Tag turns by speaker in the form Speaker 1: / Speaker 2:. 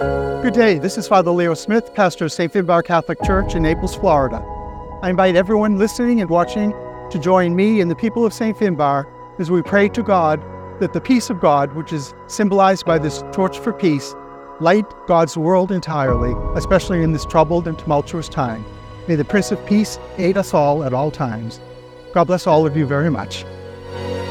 Speaker 1: Good day, this is Father Leo Smith, pastor of St. Finbar Catholic Church in Naples, Florida. I invite everyone listening and watching to join me and the people of St. Finbar as we pray to God that the peace of God, which is symbolized by this torch for peace, light God's world entirely, especially in this troubled and tumultuous time. May the Prince of Peace aid us all at all times. God bless all of you very much.